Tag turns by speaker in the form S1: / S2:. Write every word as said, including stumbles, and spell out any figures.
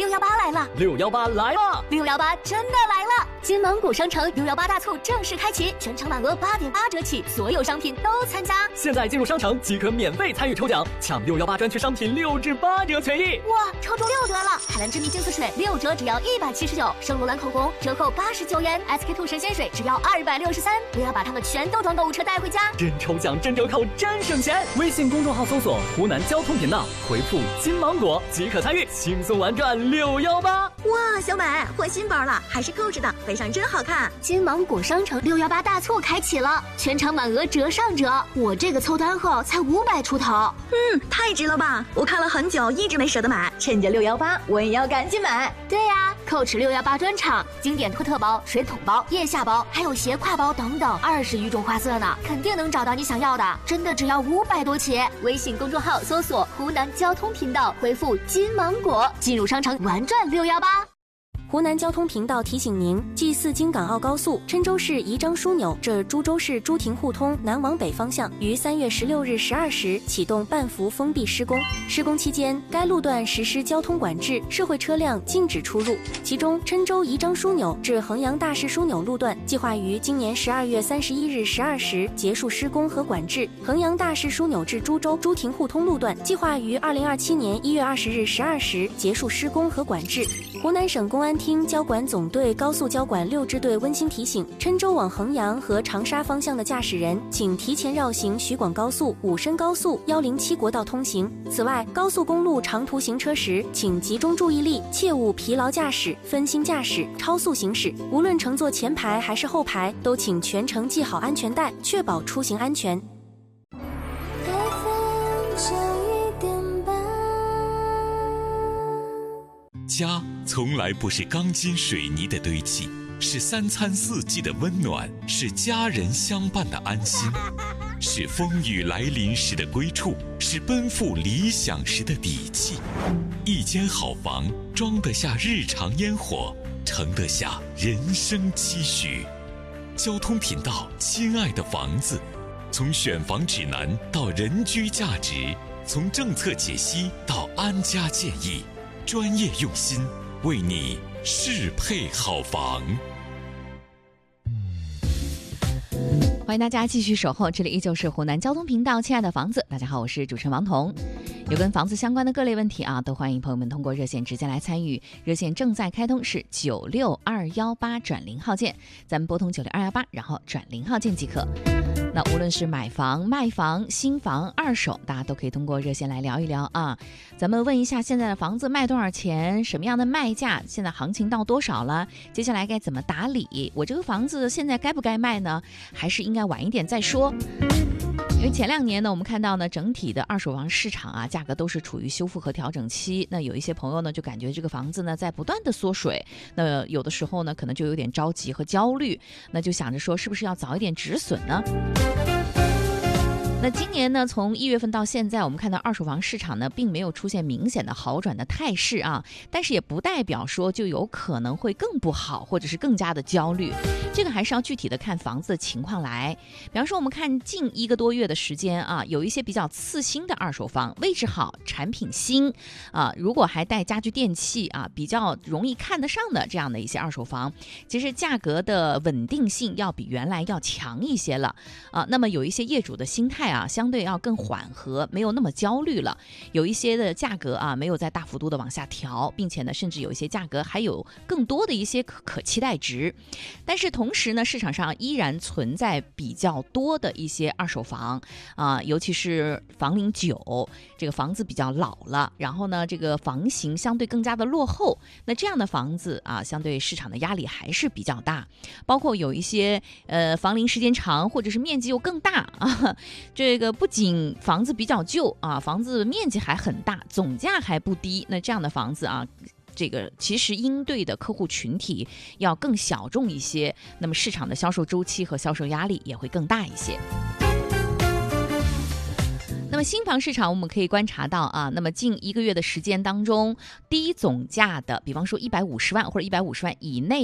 S1: 六幺八来了，
S2: 六幺八来了，
S1: 六幺八真的来了！金芒果商城六幺八大促正式开启，全场满额八点八折起，所有商品都参加。
S2: 现在进入商城即可免费参与抽奖，抢六幺八专区商品六至八折权益。
S1: 哇，抽中六折了！海蓝之谜净丝水六折只要一百七十九，圣罗兰口红折扣八十九元 ，S K two 神仙水只要二百六十三。不要把它们全都装购物车带回家，
S2: 真抽奖真折扣真省钱！微信公众号搜索湖南交通频道，回复金芒果即可参与，轻松玩转六幺八。
S3: 哇，小美换新包了，还是购置的，背上真好看。
S1: 金芒果商城六幺八大促开启了，全场满额折上折，我这个凑单后才五百出头。
S3: 嗯，太值了吧！我看了很久，一直没舍得买，趁着六幺八，我也要赶紧买。
S1: 对呀、啊，蔻驰六幺八专场，经典托特包、水桶包、腋下包，还有斜挎包等等，二十余种花色呢，肯定能找到你想要的。真的只要五百多起。微信公众号搜索湖南交通频道，回复金芒果，进入商城玩转六幺八。
S4: 湖南交通频道提醒您：继四京港澳高速郴州市宜章枢纽至株洲市朱亭互通南往北方向于三月十六日十二时启动半幅封闭施工。施工期间，该路段实施交通管制，社会车辆禁止出入。其中，郴州宜章枢纽至衡阳大市枢纽路段计划于今年十二月三十一日十二时结束施工和管制；衡阳大市枢纽至株洲朱亭互通路段计划于二零二七年一月二十日十二时结束施工和管制。湖南省公安厅交管总队高速交管六支队温馨提醒：郴州往衡阳和长沙方向的驾驶人，请提前绕行徐广高速、武深高速、一零七国道通行。此外，高速公路长途行车时，请集中注意力，切勿疲劳驾驶、分心驾驶、超速行驶。无论乘坐前排还是后排，都请全程系好安全带，确保出行安全。
S5: 家从来不是钢筋水泥的堆砌，是三餐四季的温暖，是家人相伴的安心，是风雨来临时的归处，是奔赴理想时的底气。一间好房，装得下日常烟火，盛得下人生期许。交通频道，亲爱的房子，从选房指南到人居价值，从政策解析到安家建议，专业用心，为你适配好房。
S6: 欢迎大家继续守候，这里依旧是湖南交通频道，亲爱的房子，大家好，我是主持人王彤。有跟房子相关的各类问题啊，都欢迎朋友们通过热线直接来参与。热线正在开通，是九六二幺八转零号键，咱们拨通九六二幺八，然后转零号键即可。那无论是买房、卖房、新房、二手，大家都可以通过热线来聊一聊啊。咱们问一下现在的房子卖多少钱，什么样的卖价，现在行情到多少了，接下来该怎么打理，我这个房子现在该不该卖呢，还是应该晚一点再说。因为前两年呢，我们看到呢，整体的二手房市场啊，价格都是处于修复和调整期。那有一些朋友呢，就感觉这个房子呢在不断的缩水，那有的时候呢，可能就有点着急和焦虑，那就想着说，是不是要早一点止损呢？那今年呢，从一月份到现在，我们看到二手房市场呢，并没有出现明显的好转的态势啊，但是也不代表说就有可能会更不好，或者是更加的焦虑。这个还是要具体的看房子的情况来。比方说，我们看近一个多月的时间啊，有一些比较次新的二手房，位置好，产品新啊，如果还带家具电器啊，比较容易看得上的这样的一些二手房，其实价格的稳定性要比原来要强一些了啊。那么有一些业主的心态啊，相对要更缓和，没有那么焦虑了。有一些的价格啊，没有在大幅度的往下调，并且呢，甚至有一些价格还有更多的一些可可期待值。但是同时呢，市场上依然存在比较多的一些二手房啊，尤其是房龄久，这个房子比较老了，然后呢，这个房型相对更加的落后。那这样的房子啊，相对市场的压力还是比较大。包括有一些呃房龄时间长，或者是面积又更大啊。这个不仅房子比较旧啊，房子面积还很大，总价还不低，那这样的房子啊，这个其实应对的客户群体要更小众一些，那么市场的销售周期和销售压力也会更大一些。那么新房市场我们可以观察到啊，那么近一个月的时间当中，低总价的，比方说一百五十万或者一百五十万以内